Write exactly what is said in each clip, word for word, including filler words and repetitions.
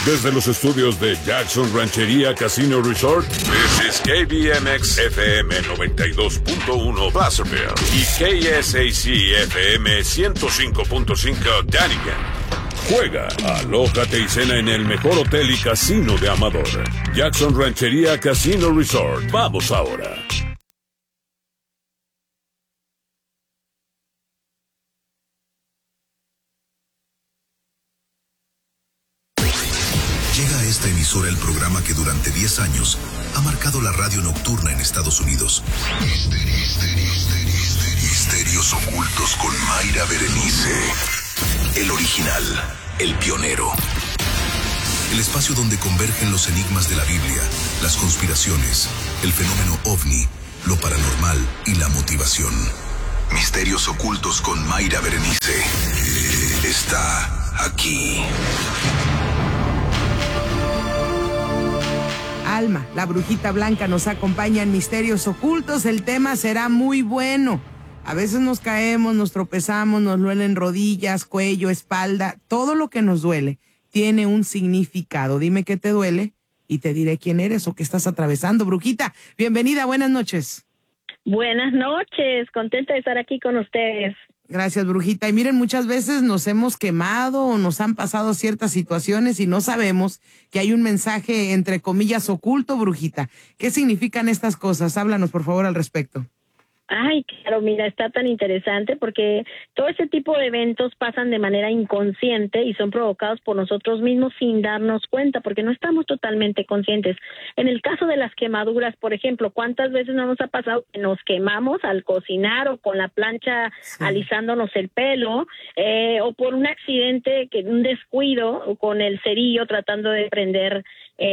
Desde los estudios de Jackson Ranchería Casino Resort, this is K B M X F M noventa y dos punto uno Placerville y K S A C F M ciento cinco punto cinco Dunnigan. Juega, alójate y cena en el mejor hotel y casino de Amador. Jackson Ranchería Casino Resort. Vamos ahora. Llega a esta emisora el programa que durante diez años ha marcado la radio nocturna en Estados Unidos. Misterios ocultos con Mayra Berenice. El original, el pionero. El espacio donde convergen los enigmas de la Biblia, las conspiraciones, el fenómeno ovni, lo paranormal y la motivación. Misterios ocultos con Mayra Berenice. Está aquí. Alma, la brujita blanca, nos acompaña en Misterios Ocultos. El tema será muy bueno. A veces nos caemos, nos tropezamos, nos duelen rodillas, cuello, espalda. Todo lo que nos duele tiene un significado. Dime qué te duele y te diré quién eres o qué estás atravesando. Brujita, bienvenida, buenas noches. Buenas noches, contenta de estar aquí con ustedes. Gracias, brujita. Y miren, muchas veces nos hemos quemado o nos han pasado ciertas situaciones y no sabemos que hay un mensaje, entre comillas, oculto, brujita. ¿Qué significan estas cosas? Háblanos, por favor, al respecto. Ay, claro, mira, está tan interesante porque todo ese tipo de eventos pasan de manera inconsciente y son provocados por nosotros mismos sin darnos cuenta, porque no estamos totalmente conscientes. En el caso de las quemaduras, por ejemplo, ¿cuántas veces no nos ha pasado que nos quemamos al cocinar o con la plancha sí. alisándonos el pelo, eh, o por un accidente, que un descuido, o con el cerillo tratando de prender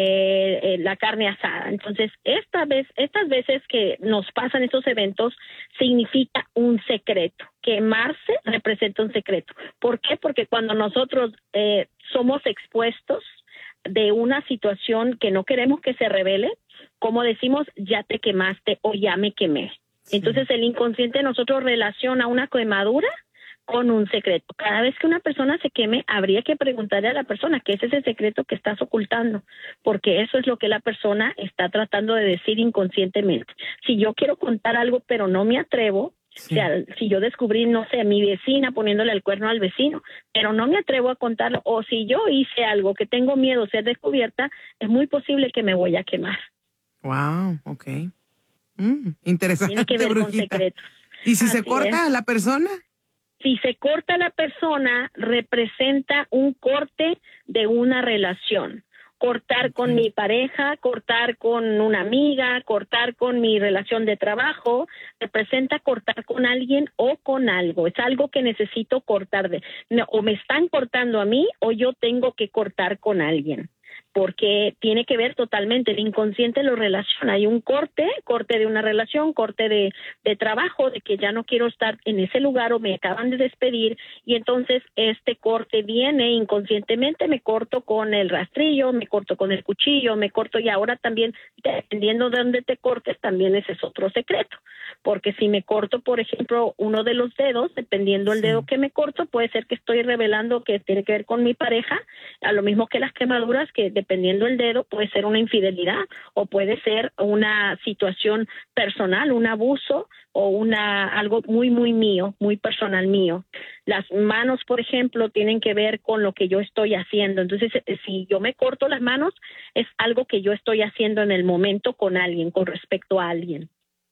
eh, eh, la carne asada? Entonces, esta vez, estas veces que nos pasan estos eventos, significa un secreto. Quemarse representa un secreto. ¿Por qué? Porque cuando nosotros eh, somos expuestos de una situación que no queremos que se revele, como decimos, ya te quemaste o ya me quemé. Sí. Entonces el inconsciente de nosotros relaciona una quemadura con un secreto. Cada vez que una persona se queme, habría que preguntarle a la persona qué es ese secreto que estás ocultando, porque eso es lo que la persona está tratando de decir inconscientemente. Si yo quiero contar algo, pero no me atrevo, sí. o sea, si yo descubrí, no sé, a mi vecina poniéndole el cuerno al vecino, pero no me atrevo a contarlo, o si yo hice algo que tengo miedo a ser descubierta, es muy posible que me voy a quemar. Wow, okay. Mm, interesante, Tiene que ver brujita. con secretos. ¿Y si Así se corta es. la persona? Si se corta la persona, representa un corte de una relación. Cortar con mi pareja, cortar con una amiga, cortar con mi relación de trabajo, representa cortar con alguien o con algo. Es algo que necesito cortar de, no, o me están cortando a mí o yo tengo que cortar con alguien. Porque tiene que ver totalmente, el inconsciente lo relaciona, hay un corte, corte de una relación, corte de, de trabajo, de que ya no quiero estar en ese lugar o me acaban de despedir, y entonces este corte viene inconscientemente, me corto con el rastrillo, me corto con el cuchillo, me corto, y ahora también, dependiendo de dónde te cortes, también ese es otro secreto, porque si me corto, por ejemplo, uno de los dedos, dependiendo del sí. dedo que me corto, puede ser que estoy revelando que tiene que ver con mi pareja, a lo mismo que las quemaduras, que dependiendo del dedo puede ser una infidelidad o puede ser una situación personal, un abuso o una algo muy muy mío, muy personal mío. Las manos, por ejemplo, tienen que ver con lo que yo estoy haciendo. Entonces, si yo me corto las manos, es algo que yo estoy haciendo en el momento con alguien, con respecto a alguien.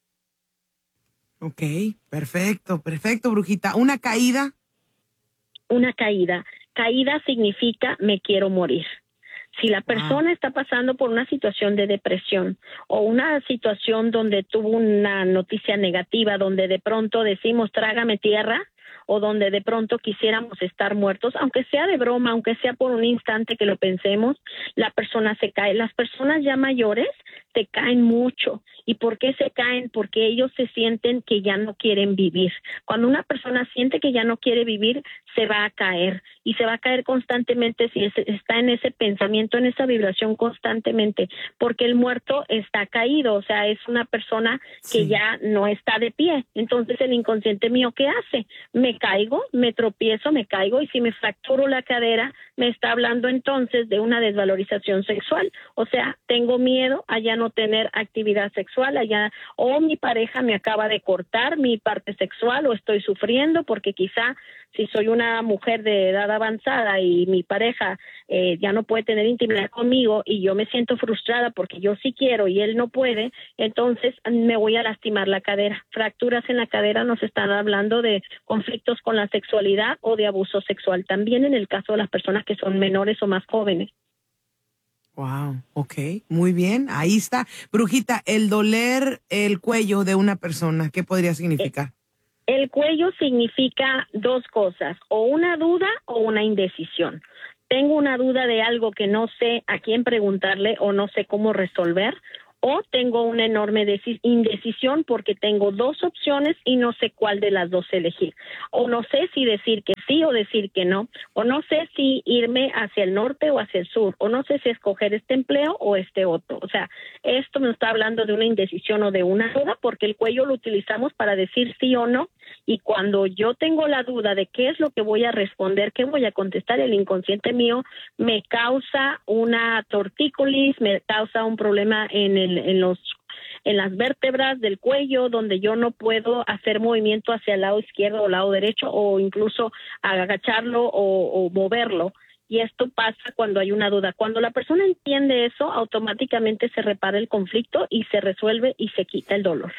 Ok, perfecto, perfecto, brujita. ¿Una caída? Una caída. Caída significa me quiero morir. Si la persona ah. está pasando por una situación de depresión o una situación donde tuvo una noticia negativa, donde de pronto decimos trágame tierra, o donde de pronto quisiéramos estar muertos, aunque sea de broma, aunque sea por un instante que lo pensemos, la persona se cae. Las personas ya mayores se caen mucho. ¿Y por qué se caen? Porque ellos se sienten que ya no quieren vivir. Cuando una persona siente que ya no quiere vivir, se va a caer. Y se va a caer constantemente si es, está en ese pensamiento, en esa vibración constantemente. Porque el muerto está caído, o sea, es una persona que sí. ya no está de pie. Entonces el inconsciente mío, ¿qué hace? Me caigo, me tropiezo, me caigo, y si me fracturo la cadera, me está hablando entonces de una desvalorización sexual. O sea, tengo miedo a ya no tener actividad sexual, allá, o mi pareja me acaba de cortar mi parte sexual, o estoy sufriendo porque quizá si soy una mujer de edad avanzada y mi pareja eh, ya no puede tener intimidad conmigo y yo me siento frustrada porque yo sí quiero y él no puede, entonces me voy a lastimar la cadera. Fracturas en la cadera nos están hablando de conflictos con la sexualidad o de abuso sexual, también en el caso de las personas que son menores o más jóvenes. Wow, ok, muy bien, ahí está. Brujita, el doler el cuello de una persona, ¿qué podría significar? El cuello significa dos cosas, o una duda o una indecisión. Tengo una duda de algo que no sé a quién preguntarle o no sé cómo resolver, o tengo una enorme indecisión porque tengo dos opciones y no sé cuál de las dos elegir. O no sé si decir que sí o decir que no, o no sé si irme hacia el norte o hacia el sur, o no sé si escoger este empleo o este otro. O sea, esto me está hablando de una indecisión o de una duda porque el cuello lo utilizamos para decir sí o no, y cuando yo tengo la duda de qué es lo que voy a responder, qué voy a contestar, el inconsciente mío me causa una tortícolis, me causa un problema en el en los en las vértebras del cuello, donde yo no puedo hacer movimiento hacia el lado izquierdo o lado derecho, o incluso agacharlo o, o moverlo. Y esto pasa cuando hay una duda. Cuando la persona entiende eso, automáticamente se repara el conflicto y se resuelve y se quita el dolor.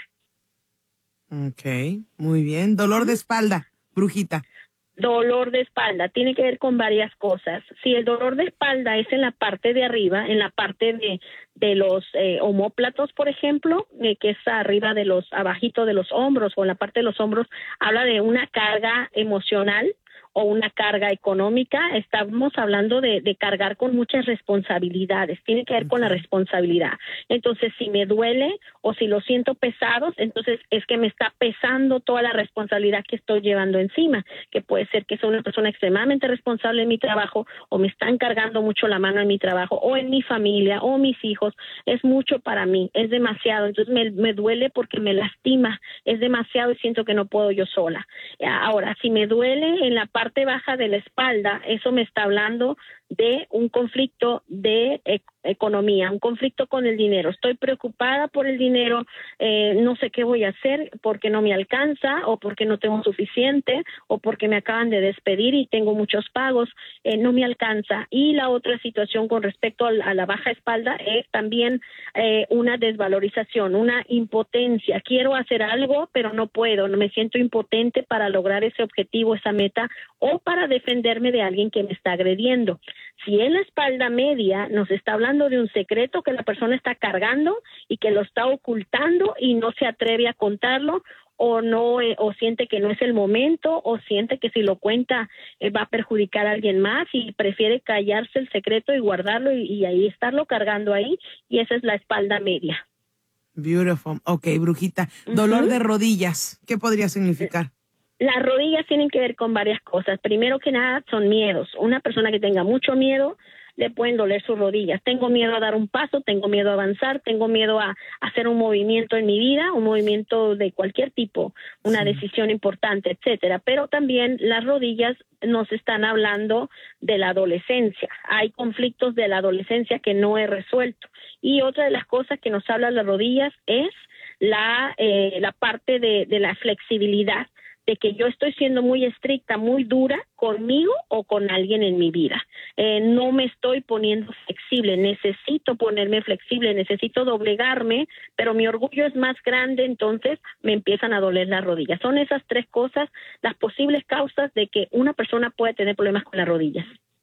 Ok, muy bien. Dolor de espalda, brujita. Dolor de espalda tiene que ver con varias cosas. Si el dolor de espalda es en la parte de arriba, en la parte de, de los eh, omóplatos, por ejemplo, eh, que es arriba de los, abajito de los hombros o en la parte de los hombros, habla de una carga emocional o una carga económica. Estamos hablando de, de cargar con muchas responsabilidades, tiene que ver con la responsabilidad. Entonces, si me duele o si lo siento pesados, entonces es que me está pesando toda la responsabilidad que estoy llevando encima, que puede ser que soy una persona extremadamente responsable en mi trabajo, o me están cargando mucho la mano en mi trabajo, o en mi familia, o mis hijos. Es mucho para mí, es demasiado, entonces me, me duele porque me lastima, es demasiado y siento que no puedo yo sola. Ahora, si me duele en la parte baja de la espalda, eso me está hablando de un conflicto de e- economía, un conflicto con el dinero. Estoy preocupada por el dinero, eh, no sé qué voy a hacer porque no me alcanza, o porque no tengo suficiente, o porque me acaban de despedir y tengo muchos pagos, eh, no me alcanza. Y la otra situación con respecto a la, a la baja espalda es también eh, una desvalorización, una impotencia. Quiero hacer algo, pero no puedo, no me siento impotente para lograr ese objetivo, esa meta, o para defenderme de alguien que me está agrediendo. Si en la espalda media nos está hablando de un secreto que la persona está cargando y que lo está ocultando y no se atreve a contarlo, o no eh, o siente que no es el momento, o siente que si lo cuenta eh, va a perjudicar a alguien más y prefiere callarse el secreto y guardarlo y, y ahí estarlo cargando ahí, y esa es la espalda media. Beautiful. Ok, brujita. Dolor uh-huh. de rodillas, ¿qué podría significar? Las rodillas tienen que ver con varias cosas. Primero que nada, son miedos. Una persona que tenga mucho miedo, le pueden doler sus rodillas. Tengo miedo a dar un paso, tengo miedo a avanzar, tengo miedo a hacer un movimiento en mi vida, un movimiento de cualquier tipo, una sí. decisión importante, etcétera. Pero también las rodillas nos están hablando de la adolescencia. Hay conflictos de la adolescencia que no he resuelto. Y otra de las cosas que nos habla las rodillas es la, eh, la parte de, de la flexibilidad, de que yo estoy siendo muy estricta, muy dura conmigo o con alguien en mi vida. Eh, no me estoy poniendo flexible, necesito ponerme flexible, necesito doblegarme, pero mi orgullo es más grande, entonces me empiezan a doler las rodillas. Son esas tres cosas las posibles causas de que una persona pueda tener problemas con las rodillas.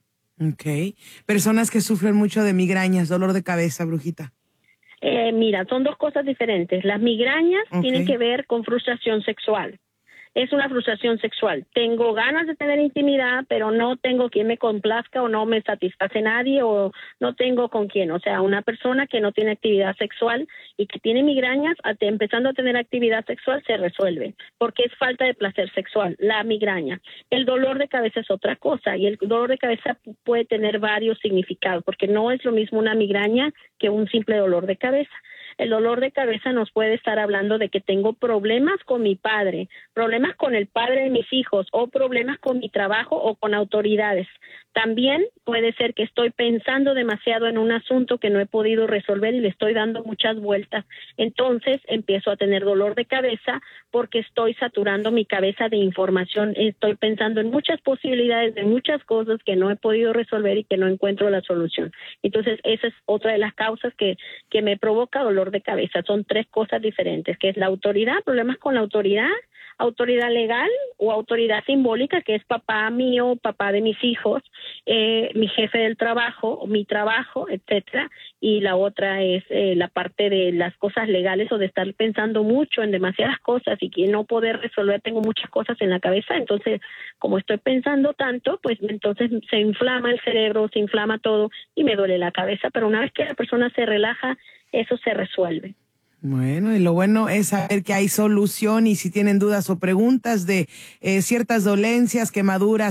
Ok. Personas que sufren mucho de migrañas, dolor de cabeza, brujita. Eh, mira, son dos cosas diferentes. Las migrañas okay. tienen que ver con frustración sexual. es una frustración sexual. Tengo ganas de tener intimidad, pero no tengo quien me complazca o no me satisface nadie o no tengo con quién. O sea, una persona que no tiene actividad sexual y que tiene migrañas, empezando a tener actividad sexual, se resuelve, porque es falta de placer sexual, la migraña. El dolor de cabeza es otra cosa y el dolor de cabeza puede tener varios significados, porque no es lo mismo una migraña que un simple dolor de cabeza. El dolor de cabeza nos puede estar hablando de que tengo problemas con mi padre, problemas con el padre de mis hijos o problemas con mi trabajo o con autoridades. También puede ser que estoy pensando demasiado en un asunto que no he podido resolver y le estoy dando muchas vueltas. Entonces empiezo a tener dolor de cabeza porque estoy saturando mi cabeza de información. Estoy pensando en muchas posibilidades de muchas cosas que no he podido resolver y que no encuentro la solución. Entonces esa es otra de las causas que, que me provoca dolor de cabeza. Son tres cosas diferentes, que es la autoridad, problemas con la autoridad, autoridad legal o autoridad simbólica, que es papá mío, papá de mis hijos, eh, mi jefe del trabajo, mi trabajo, etcétera, y la otra es eh, la parte de las cosas legales o de estar pensando mucho en demasiadas cosas y que no poder resolver, tengo muchas cosas en la cabeza, entonces como estoy pensando tanto, pues entonces se inflama el cerebro, se inflama todo y me duele la cabeza, pero una vez que la persona se relaja, eso se resuelve. Bueno, y lo bueno es saber que hay solución y si tienen dudas o preguntas de eh, ciertas dolencias, quemaduras,